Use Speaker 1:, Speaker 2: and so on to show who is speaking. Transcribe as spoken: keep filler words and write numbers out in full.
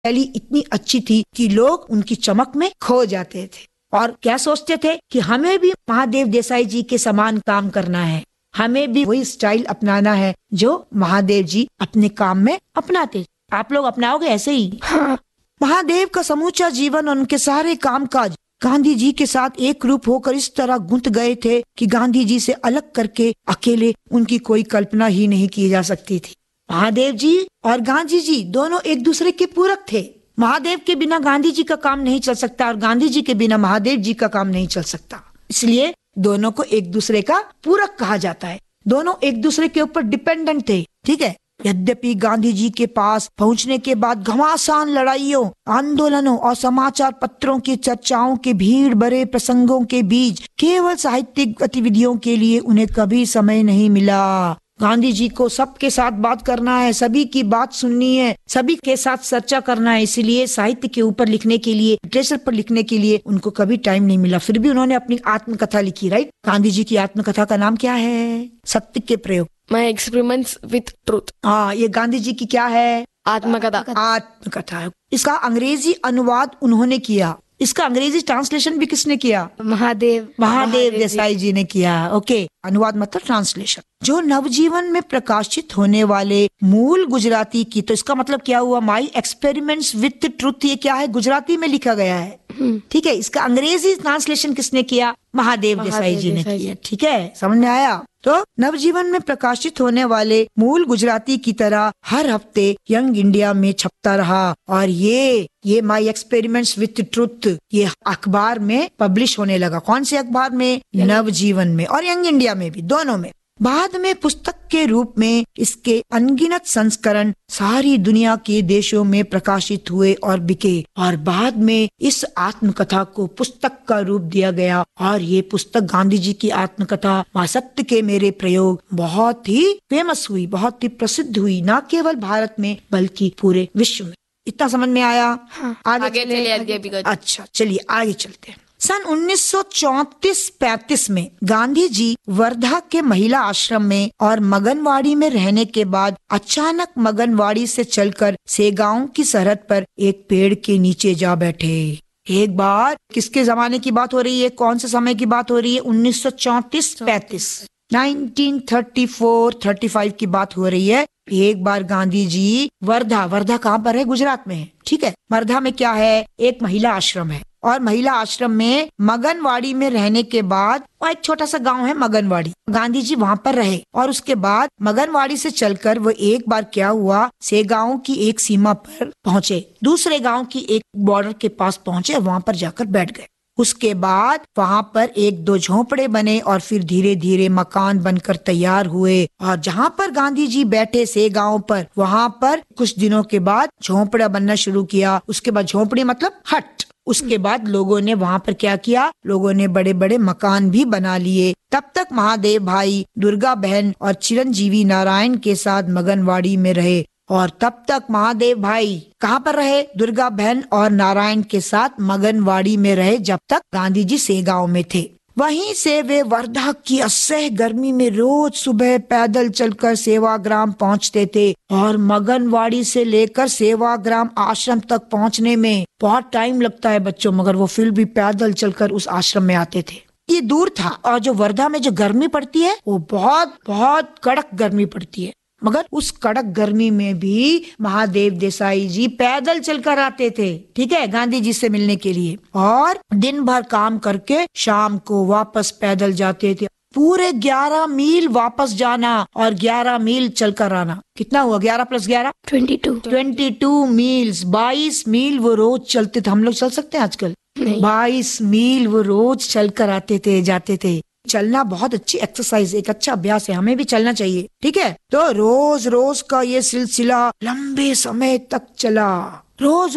Speaker 1: शैली इतनी अच्छी थी कि लोग उनकी चमक में खो जाते थे और क्या सोचते थे कि हमें भी महादेव देसाई जी के समान काम करना है, हमें भी वही स्टाइल अपनाना है जो महादेव जी अपने काम में अपनाते। आप लोग अपनाओगे ऐसे ही? हाँ। महादेव का समूचा जीवन और उनके सारे कामकाज गांधी जी के साथ एक रूप होकर इस तरह गुंथ गए थे कि गांधी जी से अलग करके अकेले उनकी कोई कल्पना ही नहीं की जा सकती थी। महादेव जी और गांधी जी दोनों एक दूसरे के पूरक थे। महादेव के बिना गांधी जी का काम नहीं चल सकता और गांधी जी के बिना महादेव जी का काम नहीं चल सकता, इसलिए दोनों को एक दूसरे का पूरक कहा जाता है। दोनों एक दूसरे के ऊपर डिपेंडेंट थे, ठीक है। यद्यपि गांधी जी के पास पहुंचने के बाद घमासान लड़ाइयों, आंदोलनों और समाचार पत्रों की चर्चाओं के भीड़ भरे प्रसंगों के बीच केवल साहित्यिक गतिविधियों के लिए उन्हें कभी समय नहीं मिला। गांधी जी को सबके साथ बात करना है, सभी की बात सुननी है, सभी के साथ चर्चा करना है, इसलिए साहित्य के ऊपर लिखने के लिए, लिटरेचर पर लिखने के लिए उनको कभी टाइम नहीं मिला। फिर भी उन्होंने अपनी आत्मकथा लिखी, राइट। गांधी जी की आत्मकथा का नाम क्या है? सत्य के प्रयोग,
Speaker 2: माय एक्सपेरिमेंट्स विथ ट्रूथ।
Speaker 1: हाँ, ये गांधी जी की क्या है?
Speaker 2: आत्मकथा।
Speaker 1: आत्मकथा है। इसका अंग्रेजी अनुवाद उन्होंने किया। इसका अंग्रेजी ट्रांसलेशन भी किसने किया?
Speaker 2: महादेव
Speaker 1: महादेव देसाई जी ने किया। ओके, अनुवाद मतलब ट्रांसलेशन। जो नवजीवन में प्रकाशित होने वाले मूल गुजराती की, तो इसका मतलब क्या हुआ? माई एक्सपेरिमेंट्स विथ ट्रूथ, ये क्या है? गुजराती में लिखा गया है, ठीक है। इसका अंग्रेजी ट्रांसलेशन किसने किया? महादेव देसाई जी ने किया, ठीक है। समझ में आया? तो नवजीवन में प्रकाशित होने वाले मूल गुजराती की तरह हर हफ्ते यंग इंडिया में छपता रहा और ये ये माई एक्सपेरिमेंट्स विथ ट्रुथ ये अखबार में पब्लिश होने लगा। कौन से अखबार में? नवजीवन में और यंग इंडिया में भी, दोनों में। बाद में पुस्तक के रूप में इसके अनगिनत संस्करण सारी दुनिया के देशों में प्रकाशित हुए और बिके और बाद में इस आत्मकथा को पुस्तक का रूप दिया गया और ये पुस्तक गांधी जी की आत्मकथा मां सत्य के मेरे प्रयोग बहुत ही फेमस हुई, बहुत ही प्रसिद्ध हुई, न केवल भारत में बल्कि पूरे विश्व में। इतना समझ में आया? हाँ। आगे,
Speaker 2: आगे चलिए, आगे भी कर।
Speaker 1: अच्छा, चलिए आगे चलते हैं। सन उन्नीस सौ चौंतीस पैंतीस में गांधी जी वर्धा के महिला आश्रम में और मगनवाड़ी में रहने के बाद अचानक मगनवाड़ी से चलकर सेगांव की सरहद पर एक पेड़ के नीचे जा बैठे। एक बार किसके जमाने की बात हो रही है? कौन से समय की बात हो रही है? उन्नीस सौ चौंतीस पैंतीस, nineteen thirty four thirty five की बात हो रही है। एक बार गांधी जी वर्धा, वर्धा कहाँ पर है? गुजरात में है, ठीक है। वर्धा में क्या है? एक महिला आश्रम है और महिला आश्रम में मगनवाड़ी में रहने के बाद, वहाँ एक छोटा सा गांव है मगनवाड़ी, गांधी जी वहाँ पर रहे और उसके बाद मगनवाड़ी से चलकर वो एक बार क्या हुआ, सेगांव की एक सीमा पर पहुँचे, दूसरे गांव की एक बॉर्डर के पास पहुँचे, वहाँ पर जाकर बैठ गए। उसके बाद वहाँ पर एक दो झोंपड़े बने और फिर धीरे धीरे मकान बनकर तैयार हुए और जहाँ पर गांधी जी बैठे सेगांव पर, वहाँ पर कुछ दिनों के बाद झोंपड़ा बनना शुरू किया। उसके बाद झोंपड़ी मतलब हट। उसके बाद लोगों ने वहाँ पर क्या किया? लोगों ने बड़े बड़े मकान भी बना लिए। तब तक महादेव भाई, दुर्गा बहन और चिरंजीवी नारायण के साथ मगनवाड़ी में रहे और तब तक महादेव भाई कहाँ पर रहे? दुर्गा बहन और नारायण के साथ मगनवाड़ी में रहे जब तक गांधी जी सेगांव में थे। वहीं से वे वर्धा की असह्य गर्मी में रोज सुबह पैदल चलकर सेवाग्राम पहुंचते थे और मगनवाड़ी से लेकर सेवाग्राम आश्रम तक पहुंचने में बहुत टाइम लगता है बच्चों, मगर वो फिर भी पैदल चलकर उस आश्रम में आते थे। ये दूर था और जो वर्धा में जो गर्मी पड़ती है वो बहुत बहुत कड़क गर्मी पड़ती है, मगर उस कड़क गर्मी में भी महादेव देसाई जी पैदल चलकर आते थे, ठीक है, गांधी जी से मिलने के लिए और दिन भर काम करके शाम को वापस पैदल जाते थे। पूरे ग्यारह मील वापस जाना और ग्यारह मील चलकर आना। कितना हुआ? ग्यारह प्लस ग्यारह twenty two twenty two meals, बाईस मील वो रोज चलते थे। हम लोग चल सकते हैं आजकल? बाईस मील वो रोज चलकर आते थे, जाते थे। चलना बहुत अच्छी एक्सरसाइज, एक अच्छा अभ्यास है, हमें भी चलना चाहिए, ठीक है। तो रोज रोज का ये सिलसिला लंबे समय तक चला। रोज